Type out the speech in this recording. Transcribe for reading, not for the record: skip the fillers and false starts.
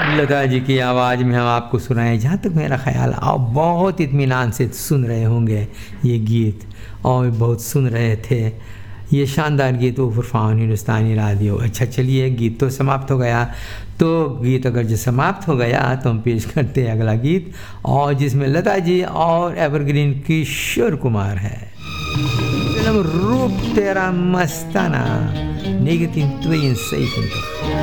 लता जी की आवाज़ में हम आपको सुनाएं, जहाँ तक मेरा ख्याल आप बहुत इत्मीनान से सुन रहे होंगे ये गीत और बहुत सुन रहे थे ये शानदार गीत फुरफान हिंदुस्तानी रेडियो। अच्छा चलिए, गीत तो समाप्त हो गया, तो गीत अगर जो समाप्त हो गया तो हम पेश करते हैं अगला गीत, और जिसमें लता जी और एवरग्रीन किशोर कुमार है। फिल्म रूप तेरा मस्ताना 1962